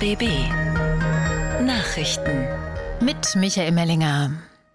RBB Nachrichten mit Michael Mellinger.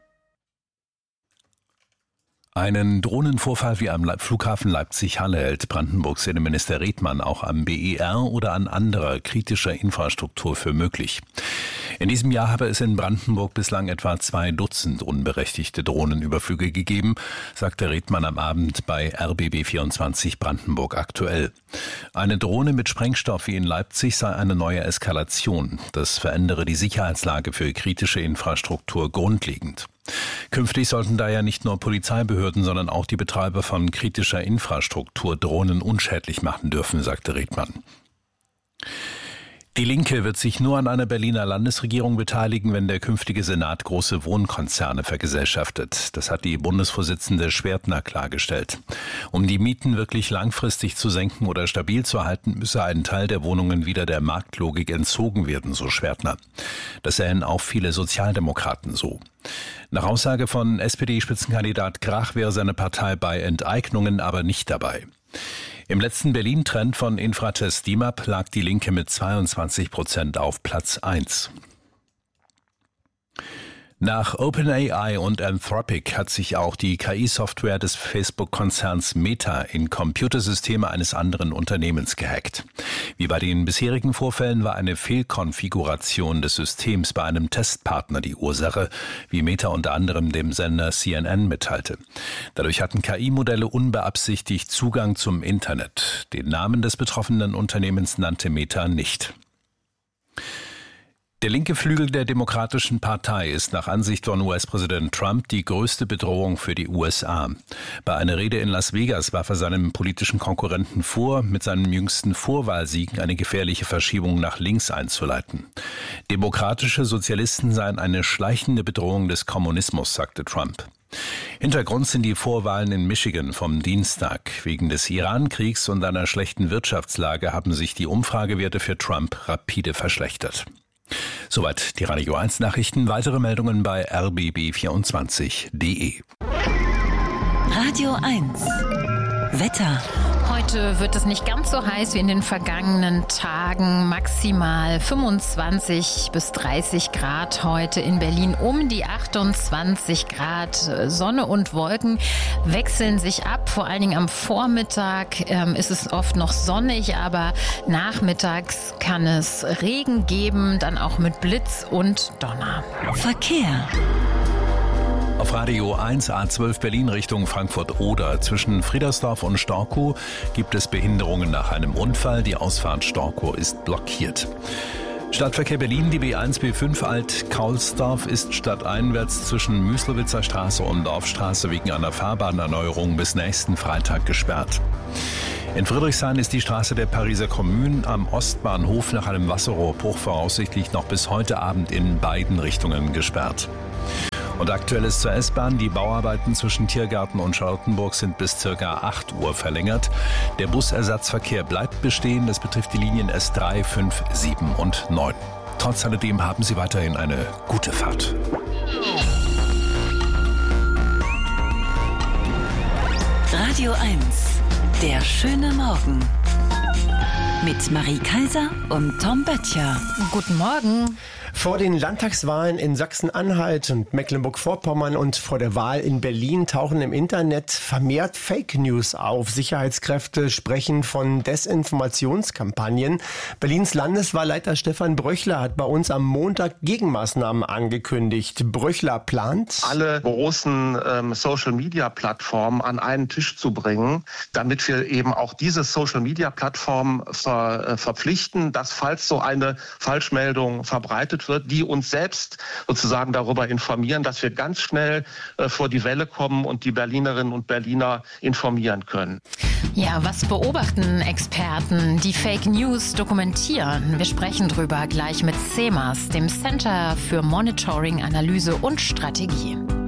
Einen Drohnenvorfall wie am Flughafen Leipzig-Halle hält Brandenburgs Innenminister Redmann auch am BER oder an anderer kritischer Infrastruktur für möglich. In diesem Jahr habe es in Brandenburg bislang etwa 2 Dutzend unberechtigte Drohnenüberflüge gegeben, sagte Redmann am Abend bei RBB24 Brandenburg aktuell. Eine Drohne mit Sprengstoff wie in Leipzig sei eine neue Eskalation. Das verändere die Sicherheitslage für kritische Infrastruktur grundlegend. Künftig sollten daher nicht nur Polizeibehörden, sondern auch die Betreiber von kritischer Infrastruktur Drohnen unschädlich machen dürfen, sagte Redmann. Die Linke wird sich nur an einer Berliner Landesregierung beteiligen, wenn der künftige Senat große Wohnkonzerne vergesellschaftet. Das hat die Bundesvorsitzende Schwertner klargestellt. Um die Mieten wirklich langfristig zu senken oder stabil zu halten, müsse ein Teil der Wohnungen wieder der Marktlogik entzogen werden, so Schwertner. Das sähen auch viele Sozialdemokraten so. Nach Aussage von SPD-Spitzenkandidat Grach wäre seine Partei bei Enteignungen aber nicht dabei. Im letzten Berlin-Trend von Infratest DIMAP lag die Linke mit 22% auf Platz 1. Nach OpenAI und Anthropic hat sich auch die KI-Software des Facebook-Konzerns Meta in Computersysteme eines anderen Unternehmens gehackt. Wie bei den bisherigen Vorfällen war eine Fehlkonfiguration des Systems bei einem Testpartner die Ursache, wie Meta unter anderem dem Sender CNN mitteilte. Dadurch hatten KI-Modelle unbeabsichtigt Zugang zum Internet. Den Namen des betroffenen Unternehmens nannte Meta nicht. Der linke Flügel der Demokratischen Partei ist nach Ansicht von US-Präsident Trump die größte Bedrohung für die USA. Bei einer Rede in Las Vegas warf er seinem politischen Konkurrenten vor, mit seinem jüngsten Vorwahlsieg eine gefährliche Verschiebung nach links einzuleiten. Demokratische Sozialisten seien eine schleichende Bedrohung des Kommunismus, sagte Trump. Hintergrund sind die Vorwahlen in Michigan vom Dienstag. Wegen des Iran-Kriegs und einer schlechten Wirtschaftslage haben sich die Umfragewerte für Trump rapide verschlechtert. Soweit die Radio 1 Nachrichten. Weitere Meldungen bei rbb24.de. Radio 1 Wetter. Heute wird es nicht ganz so heiß wie in den vergangenen Tagen. Maximal 25 bis 30 Grad heute in Berlin, um die 28 Grad. Sonne und Wolken wechseln sich ab. Vor allen Dingen am Vormittag ist es oft noch sonnig, aber nachmittags kann es Regen geben, dann auch mit Blitz und Donner. Verkehr. Auf Radio 1 A12 Berlin Richtung Frankfurt-Oder. Zwischen Friedersdorf und Storkow gibt es Behinderungen nach einem Unfall. Die Ausfahrt Storkow ist blockiert. Stadtverkehr Berlin, die B1, B5 Alt-Kaulsdorf ist stadteinwärts zwischen Müslowitzer Straße und Dorfstraße wegen einer Fahrbahnerneuerung bis nächsten Freitag gesperrt. In Friedrichshain ist die Straße der Pariser Kommune am Ostbahnhof nach einem Wasserrohrbruch voraussichtlich noch bis heute Abend in beiden Richtungen gesperrt. Und aktuell ist zur S-Bahn, die Bauarbeiten zwischen Tiergarten und Charlottenburg sind bis ca. 8 Uhr verlängert. Der Busersatzverkehr bleibt bestehen. Das betrifft die Linien S3, 5, 7 und 9. Trotz alledem haben Sie weiterhin eine gute Fahrt. Radio 1 Der schöne Morgen mit Marie Kaiser und Tom Böttcher. Guten Morgen. Vor den Landtagswahlen in Sachsen-Anhalt und Mecklenburg-Vorpommern und vor der Wahl in Berlin tauchen im Internet vermehrt Fake News auf. Sicherheitskräfte sprechen von Desinformationskampagnen. Berlins Landeswahlleiter Stefan Bröchler hat bei uns am Montag Gegenmaßnahmen angekündigt. Bröchler plant, alle großen Social-Media-Plattformen an einen Tisch zu bringen, damit wir eben auch diese Social-Media-Plattformen verpflichten, dass falls so eine Falschmeldung verbreitet wird, die uns selbst sozusagen darüber informieren, dass wir ganz schnell vor die Welle kommen und die Berlinerinnen und Berliner informieren können. Ja, was beobachten Experten, die Fake News dokumentieren? Wir sprechen drüber gleich mit CEMAS, dem Center für Monitoring, Analyse und Strategie.